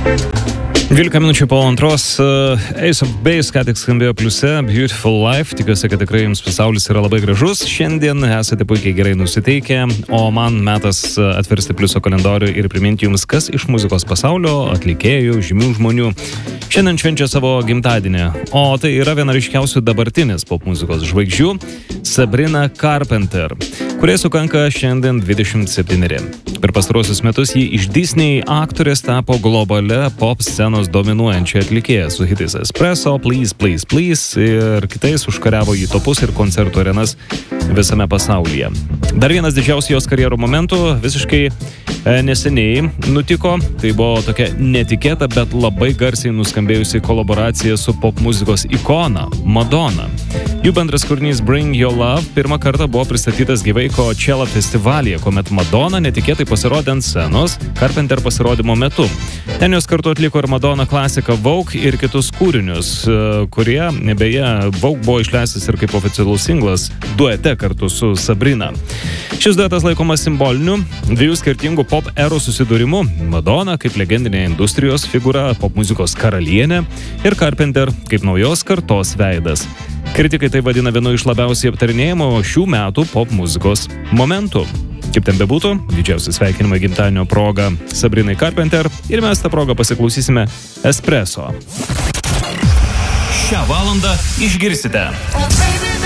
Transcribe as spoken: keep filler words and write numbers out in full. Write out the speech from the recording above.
dvylika minučių po antros uh, Ace of Base ką tik skambėjo pliuse, Beautiful Life. Tikiuosi, kad tikrai jums pasaulis yra labai gražus. Šiandien esate puikiai gerai nusiteikę, o man metas atversti pliuso kalendorių ir priminti jums, kas iš muzikos pasaulio, atlikėjų, žymių žmonių šiandien švenčia savo gimtadienį. O tai yra viena ryškiausių dabartinės popmuzikos žvaigždžių Sabrina Carpenter, kuriai sukanka šiandien dvidešimt septyneri. Per pastarosius metus ji iš Disney aktorės tapo globalia pop scenos dominuojančia atlikėja su hitais Espresso, Please, Please, Please ir kitais užkariavo į topus ir koncertų arenas visame pasaulyje. Dar vienas didžiausių jos karjerų momentų visiškai e, neseniai nutiko. Tai buvo tokia netikėta, bet labai garsiai nuskambėjusi kolaboracija su popmuzikos ikona Madonna. Jų bendras kūrinys Bring Your Love pirmą kartą buvo pristatytas gyvai Coachella festivalyje, kuomet Madonna netikėtai pasirodė ant scenos Carpenter pasirodymo metu. Ten jos kartu atliko ir Madonna klasiką Vogue ir kitus kūrinius, kurie, beje, Vogue buvo išleistas ir kaip oficialus singlas duete kartu su Sabrina. Šis duetas laikomas simboliniu dviejų skirtingų pop erų susidūrimų. Madonna kaip legendinė industrijos figūra, popmuzikos karalienė ir Carpenter kaip naujos kartos veidas. Kritikai tai vadina vienu iš labiausiai aptarinėjimo šių metų popmuzikos momentų. Kaip ten bebūtų, didžiausi sveikinimai gimtadienio proga Sabrinai Carpenter ir mes tą progą pasiklausysime Espresso. Šią valandą išgirsite.